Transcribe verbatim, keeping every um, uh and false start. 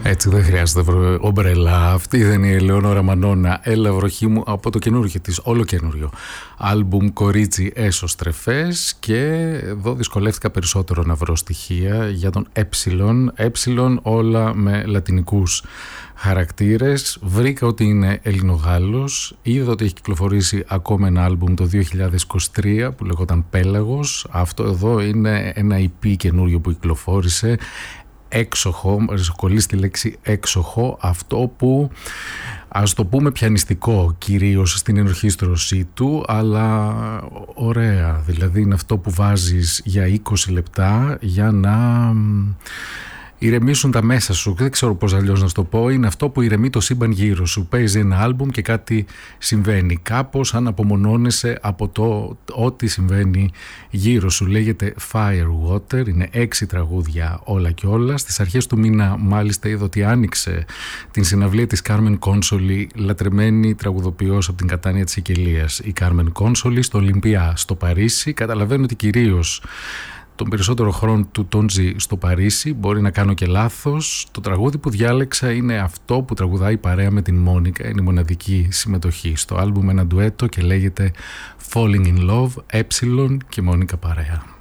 Έτσι δεν χρειάζεται βρω... ομπρελά. Αυτή δεν είναι η Ελεονόρα Μανώνα. Έλα βροχή μου από το καινούργιο της, όλο καινούριο άλμπουμ Κορίτσι έσω στρεφές. Και εδώ δυσκολεύτηκα περισσότερο να βρω στοιχεία για τον Έψιλον. Έψιλον όλα με λατινικούς χαρακτήρες. Βρήκα ότι είναι Ελληνογάλλος. Είδα ότι έχει κυκλοφορήσει ακόμα ένα άλμπουμ το δύο χιλιάδες είκοσι τρία που λεγόταν Πέλαγος. Αυτό εδώ είναι ένα ι πι καινούριο που κυκλοφόρησε. Έξοχο, ριζοκολλεί στη λέξη έξοχο, αυτό που ας το πούμε πιανιστικό κυρίως στην ενορχήστρωσή του, αλλά ωραία, δηλαδή είναι αυτό που βάζεις για είκοσι λεπτά για να ηρεμήσουν τα μέσα σου. Δεν ξέρω πώς αλλιώς να σου το πω. Είναι αυτό που ηρεμεί το σύμπαν γύρω σου. Παίζει ένα άλμπουμ και κάτι συμβαίνει. Κάπως αν απομονώνεσαι από το ό,τι συμβαίνει γύρω σου. Λέγεται Firewater. Είναι έξι τραγούδια όλα και όλα. Στις αρχές του μήνα μάλιστα είδα ότι άνοιξε την συναυλία της Κάρμεν Κόνσολη, λατρεμένη τραγουδοποιός από την Κατάνια της Σικελίας. Η Κάρμεν Κόνσολη στο Ολυμπιά στο Παρίσι. Καταλαβαίνω ότι κυρίως τον περισσότερο χρόνο του τον ζει στο Παρίσι. Μπορεί να κάνω και λάθος. Το τραγούδι που διάλεξα είναι αυτό που τραγουδάει παρέα με την Μόνικα. Είναι η μοναδική συμμετοχή στο άλμπουμ, ένα ντουέτο και λέγεται Falling in Love, Έψιλον και Μόνικα παρέα.